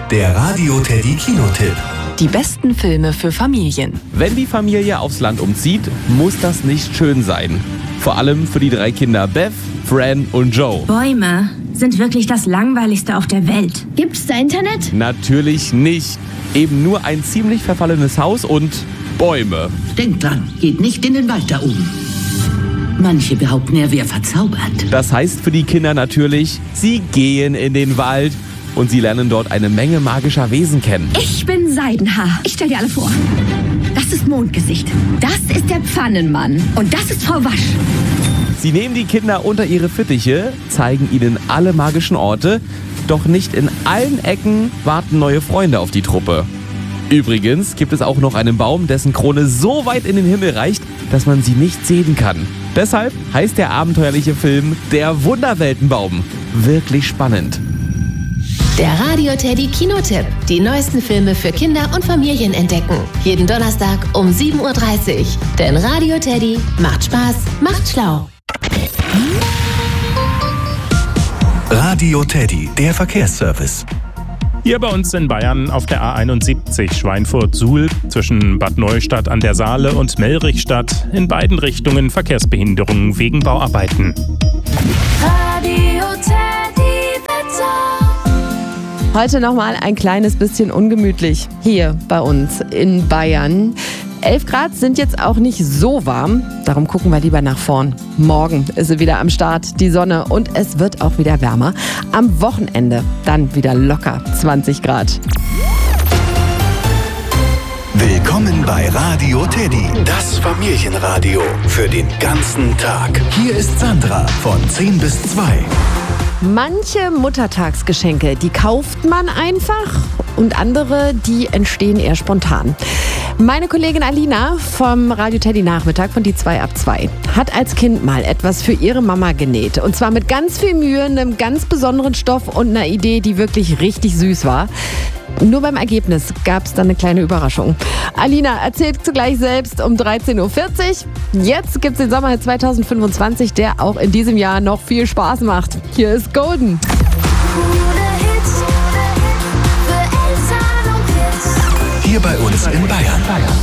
Der Radio Teddy Kinotipp. Die besten Filme für Familien. Wenn die Familie aufs Land umzieht, muss das nicht schön sein. Vor allem für die 3 Kinder Beth, Fran und Joe. Bäume sind wirklich das Langweiligste auf der Welt. Gibt's da Internet? Natürlich nicht. Eben nur ein ziemlich verfallenes Haus und Bäume. Denkt dran, geht nicht in den Wald da oben. Manche behaupten, er wäre verzaubert. Das heißt für die Kinder natürlich, sie gehen in den Wald und sie lernen dort eine Menge magischer Wesen kennen. Ich bin Seidenhaar. Ich stell dir alle vor. Das ist Mondgesicht. Das ist der Pfannenmann. Und das ist Frau Wasch. Sie nehmen die Kinder unter ihre Fittiche, zeigen ihnen alle magischen Orte, doch nicht in allen Ecken warten neue Freunde auf die Truppe. Übrigens gibt es auch noch einen Baum, dessen Krone so weit in den Himmel reicht, dass man sie nicht sehen kann. Deshalb heißt der abenteuerliche Film Der Wunderweltenbaum. Wirklich spannend. Der Radio Teddy Kinotipp. Die neuesten Filme für Kinder und Familien entdecken. Jeden Donnerstag um 7:30 Uhr. Denn Radio Teddy macht Spaß, macht schlau. Radio Teddy, der Verkehrsservice. Hier bei uns in Bayern auf der A71 Schweinfurt-Suhl zwischen Bad Neustadt an der Saale und Mellrichstadt in beiden Richtungen Verkehrsbehinderungen wegen Bauarbeiten. Radio Teddy Wetter. Heute nochmal ein kleines bisschen ungemütlich hier bei uns in Bayern. 11 Grad sind jetzt auch nicht so warm, darum gucken wir lieber nach vorn. Morgen ist sie wieder am Start, die Sonne, und es wird auch wieder wärmer. Am Wochenende dann wieder locker 20 Grad. Willkommen bei Radio Teddy, das Familienradio für den ganzen Tag. Hier ist Sandra von 10 bis 2. Manche Muttertagsgeschenke, die kauft man einfach und andere, die entstehen eher spontan. Meine Kollegin Alina vom Radio Teddy Nachmittag von die 2 ab 2 hat als Kind mal etwas für ihre Mama genäht. Und zwar mit ganz viel Mühe, einem ganz besonderen Stoff und einer Idee, die wirklich richtig süß war. Nur beim Ergebnis gab es dann eine kleine Überraschung. Alina erzählt zugleich selbst um 13:40 Uhr. Jetzt gibt es den Sommer 2025, der auch in diesem Jahr noch viel Spaß macht. Hier ist Golden. Hier bei uns in Bayern.